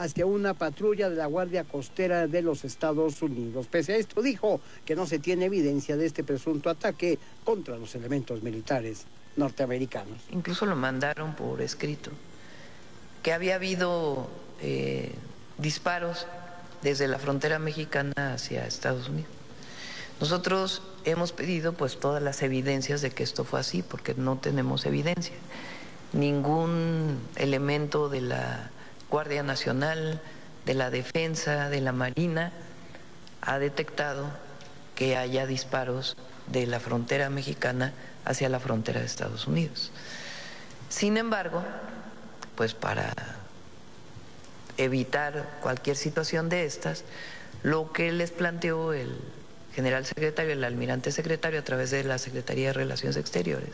hacia una patrulla de la Guardia Costera de los Estados Unidos. Pese a esto, dijo que no se tiene evidencia de este presunto ataque contra los elementos militares norteamericanos. Incluso lo mandaron por escrito, que había habido disparos desde la frontera mexicana hacia Estados Unidos. Nosotros hemos pedido pues todas las evidencias de que esto fue así, porque no tenemos evidencia. Ningún elemento de la Guardia Nacional, de la Defensa, de la Marina ha detectado que haya disparos de la frontera mexicana hacia la frontera de Estados Unidos. Sin embargo, pues para evitar cualquier situación de estas, lo que les planteó el general secretario, el almirante secretario, a través de la Secretaría de Relaciones Exteriores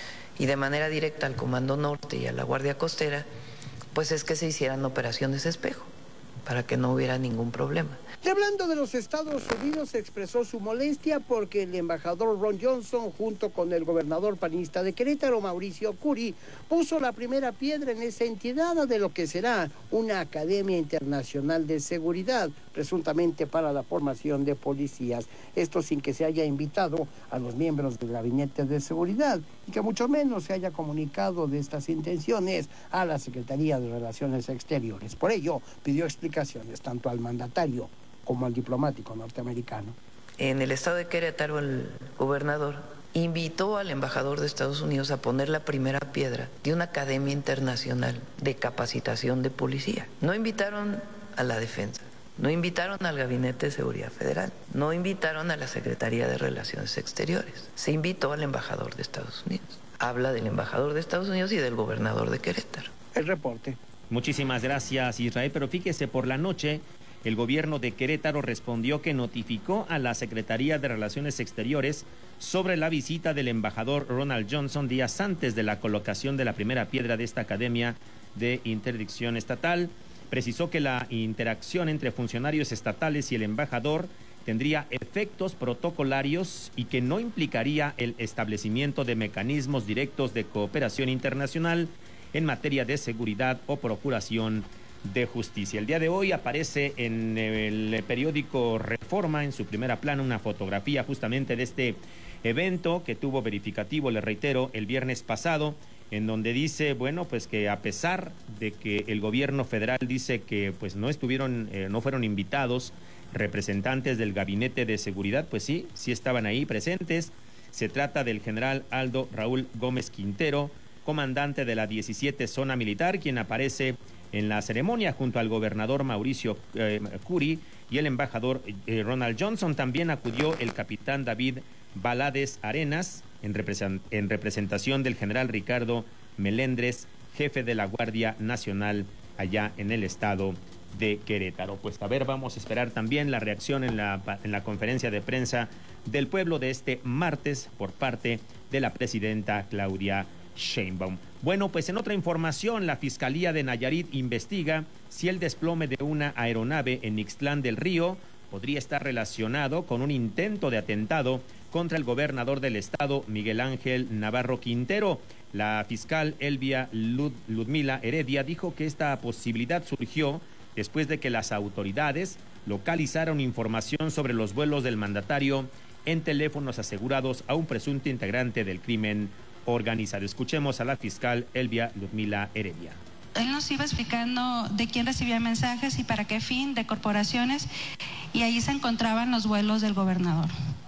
y de manera directa al Comando Norte y a la Guardia Costera, pues es que se hicieran operaciones espejo para que no hubiera ningún problema. Y hablando de los Estados Unidos, expresó su molestia porque el embajador Ron Johnson, junto con el gobernador panista de Querétaro, Mauricio Curi, puso la primera piedra en esa entidad de lo que será una Academia Internacional de Seguridad, presuntamente para la formación de policías. Esto sin que se haya invitado a los miembros del Gabinete de Seguridad y que mucho menos se haya comunicado de estas intenciones a la Secretaría de Relaciones Exteriores. Por ello, pidió explicaciones tanto al mandatario como al diplomático norteamericano. En el estado de Querétaro, el gobernador invitó al embajador de Estados Unidos a poner la primera piedra de una academia internacional de capacitación de policía. No invitaron a la defensa, no invitaron al Gabinete de Seguridad Federal, no invitaron a la Secretaría de Relaciones Exteriores, se invitó al embajador de Estados Unidos. Habla del embajador de Estados Unidos y del gobernador de Querétaro. El reporte. Muchísimas gracias, Israel, pero fíjese, por la noche el gobierno de Querétaro respondió que notificó a la Secretaría de Relaciones Exteriores sobre la visita del embajador Ronald Johnson días antes de la colocación de la primera piedra de esta Academia de Interdicción Estatal. Precisó que la interacción entre funcionarios estatales y el embajador tendría efectos protocolarios y que no implicaría el establecimiento de mecanismos directos de cooperación internacional en materia de seguridad o procuración de justicia. El día de hoy aparece en el periódico Reforma, en su primera plana, una fotografía justamente de este evento que tuvo verificativo, le reitero, el viernes pasado, en donde dice, bueno, pues que a pesar de que el gobierno federal dice que pues no fueron invitados representantes del Gabinete de Seguridad, pues sí estaban ahí presentes. Se trata del general Aldo Raúl Gómez Quintero, comandante de la 17 Zona Militar, quien aparece en la ceremonia junto al gobernador Mauricio Curi y el embajador Ronald Johnson. También acudió el capitán David Valadez Arenas en representación del general Ricardo Melendres, jefe de la Guardia Nacional allá en el estado de Querétaro. Pues a ver, vamos a esperar también la reacción en la conferencia de prensa del pueblo de este martes por parte de la presidenta Claudia Sheinbaum. Bueno, pues en otra información, la Fiscalía de Nayarit investiga si el desplome de una aeronave en Ixtlán del Río podría estar relacionado con un intento de atentado contra el gobernador del estado, Miguel Ángel Navarro Quintero. La fiscal Elvia Ludmila Heredia dijo que esta posibilidad surgió después de que las autoridades localizaron información sobre los vuelos del mandatario en teléfonos asegurados a un presunto integrante del crimen organizado. Escuchemos a la fiscal Elvia Ludmila Heredia. Él nos iba explicando de quién recibía mensajes y para qué fin, de corporaciones, y ahí se encontraban los vuelos del gobernador.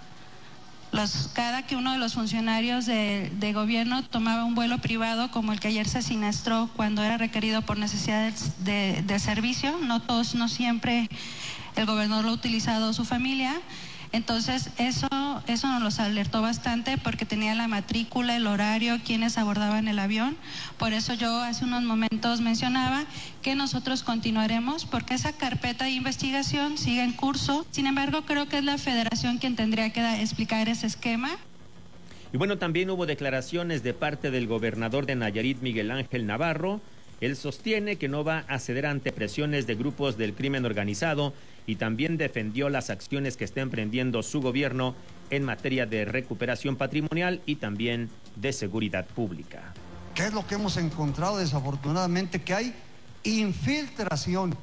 Cada que uno de los funcionarios de gobierno tomaba un vuelo privado, como el que ayer se siniestró cuando era requerido por necesidades de servicio, no siempre el gobernador lo ha utilizado su familia. Entonces eso nos los alertó bastante porque tenía la matrícula, el horario, quienes abordaban el avión. Por eso yo hace unos momentos mencionaba que nosotros continuaremos porque esa carpeta de investigación sigue en curso. Sin embargo, creo que es la Federación quien tendría que explicar ese esquema. Y bueno, también hubo declaraciones de parte del gobernador de Nayarit, Miguel Ángel Navarro. Él sostiene que no va a ceder ante presiones de grupos del crimen organizado y también defendió las acciones que está emprendiendo su gobierno en materia de recuperación patrimonial y también de seguridad pública. ¿Qué es lo que hemos encontrado desafortunadamente? Que hay infiltración